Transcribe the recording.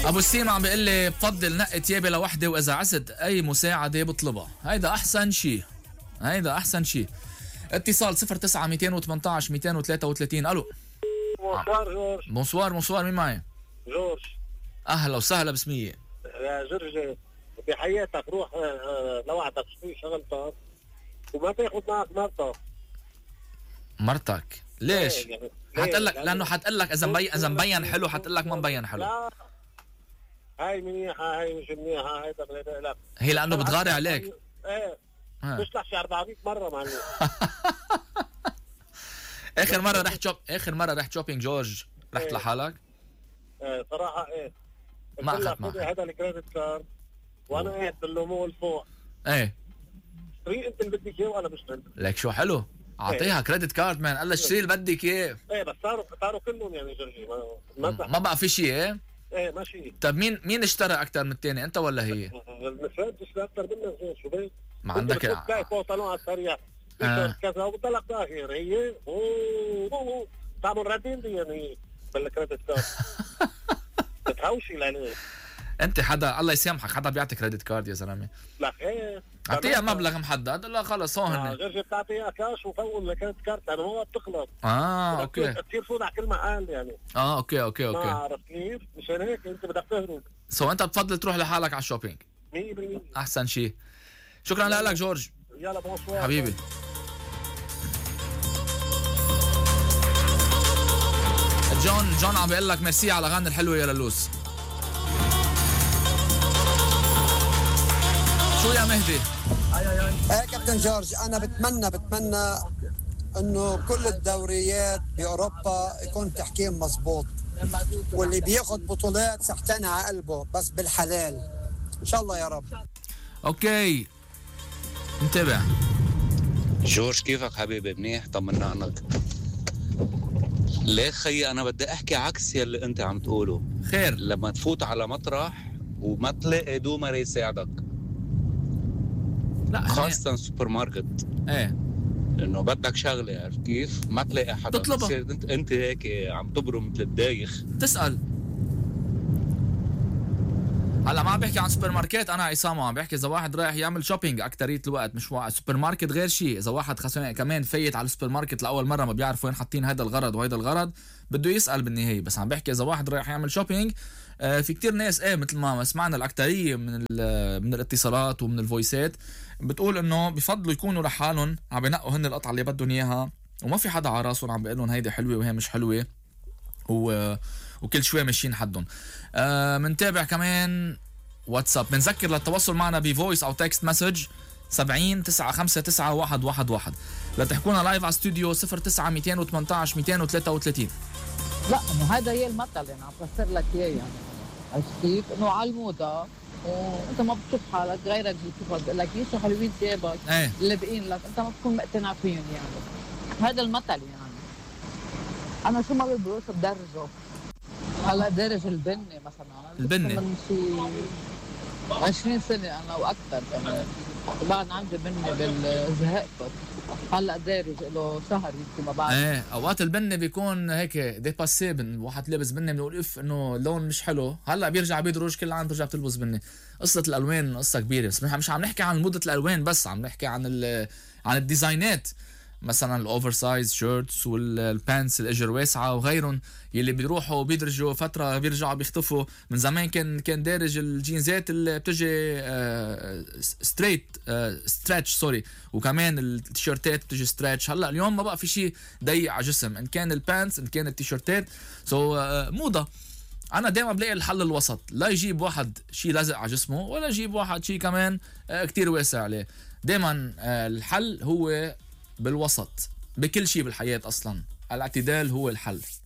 ابو السيم عم بيقول لي بفضل نقي تيابي لوحدي واذا عزت اي مساعده بطلبها. هيدا احسن شيء، هيدا احسن شيء. اتصال 09 218 233. الو. بونسوار جورج. بونسوار مين معي؟ جورج. اهلا وسهلا بسميه. يا جورج بحياتك روح لوحدك شوي شغلتك وما تاخذ معك مرتك ليش؟ يعني حتقول لك لانه حتقول لك اذا مبين حلو، حتقول لك ما مبين حلو. لا هاي منيحه هاي مش منيحه هاي لك هي لانه بتغاري عليك. ايه بشلح شي 400 مره معلم. اخر مره رحت شوبينج جورج رحت لحالك؟ ايه صراحه ايه ما اخذت معك هذا الكريدت كارد وانا قاعد بالمول فوق. ايه اشتري انت اللي بدك اياه وانا بشتري لك شو حلو. اعطيها كريدت كارد مان. قال اشتري اللي بدك اياه. ايه بس صاروا كلهم يعني جورجي ما بقى في شيء. ايه ماشي. طب مين اشترى اكثر من الثاني، انت ولا هي؟ النسوان بتشتري اكثر منك زين. شو بك؟ ما عندك تلاقي بنطلون على السريع كذا وبتضلك ظاهر هي تعمل ردين دي يعني بالكريدت كارد. بتهوشي لعليه. انت حدا الله يسامحك حدا بيعطي كريدت كارد يا زلمه؟ لا ايه اعطيها مبلغ محدد. لا خلص هون غير بتعطيها كاش وفول الكريدت كارد لانه هو بتخلص. اوكي كثير فوت على كل محل يعني. اوكي ما عرفت كيف؟ مشان هيك انت بدك تهرب. انت بتفضل تروح لحالك على الشوبينج 100%. احسن شيء. شكرا لك جورج. يلا بونسوار حبيبي. جون عم بيقول لك ميرسي على الاغاني الحلوه يا للوس. شو يا مهدي؟ ايه كابتن جورج انا بتمنى انه كل الدوريات باوروبا يكون تحكيم مزبوط واللي بياخد بطولات سحتين على قلبه بس بالحلال ان شاء الله يا رب. اوكي انتبه. جورج كيفك حبيبي؟ منيح طمنا عنك. ليه خيي انا بدي احكي عكس يلي انت عم تقوله. خير. لما تفوت على مطرح وما تلاقي دومر يساعدك، لا خاصة سوبر ماركت، ايه انه بدك شغله عرفت كيف؟ ما تلاقي حدا تطلبها. انت هيك عم تبرم مثل الدايخ تسأل. هلا ما عم بحكي عن سوبر ماركت انا عصام، عم بحكي اذا واحد رايح يعمل شوبينج اكترية الوقت. مش سوبر ماركت غير شيء. اذا واحد كمان فايت على السوبر ماركت لاول مره ما بيعرف وين حاطين هذا الغرض وهذا الغرض بده يسأل بالنهايه. بس عم بحكي اذا واحد رايح يعمل شوبينج في كتير ناس مثل ما سمعنا الاكترية من الاتصالات ومن الفويسات بتقول انه بفضلوا يكونوا لحالهم عم بينقوا هن القطعه اللي بدهم اياها وما في حدا على راسهم عم بيقول لهم هيدي حلوه وهي مش حلوه وكل شوي ماشيين حدهم. منتابع كمان واتساب. بنذكر للتواصل معنا بفويس او تكست مسج 70 959 111 لتحكونا لايف على استوديو 09 218 233. لا انه هذا هي المثل يعني عم بفسر لك اياه يعني عرفت كيف؟ انه على الموضه وانت ما بتشوف حالك غيرك بيشوفك بقول لك شو حلوين ثيابك اللي باقيين لك انت ما بتكون مقتنع فيهم يعني. هذا المثل يعني. انا شو ما بلبس بدرجه. هلا دارج البني مثلا البني من شي 20 سنه انا واكثر كمان بعد عندي بني بالزهقت. هلا دارج له شهر يمكن ما بعرف. اوقات البني بيكون هيك ديباسي. واحد لابس بني بنقول اف انه اللون مش حلو. هلا بيرجع بيدرج كل عام ترجع بتلبس بني. قصه الالوان قصه كبيره. بس مش عم نحكي عن موضه الالوان بس، عم نحكي عن الديزاينات. مثلا الاوفر سايز شيرتس والبانس الاجر واسعه وغيرهم يلي بيروحوا بيدرجوا فتره بيرجعوا بيختفوا. من زمان كان دارج الجينزات اللي بتجي ستريتش سوري، وكمان التيشيرتات بتجي ستريتش. هلا اليوم ما بقى في شيء ضيق على جسم ان كان البانس ان كان التيشيرتات. موضه. انا دائما بلاقي الحل الوسط. لا يجيب واحد شيء لازق على جسمه ولا يجيب واحد شيء كمان كتير واسع عليه. دائما الحل هو بالوسط بكل شيء بالحياة. أصلا الاعتدال هو الحل.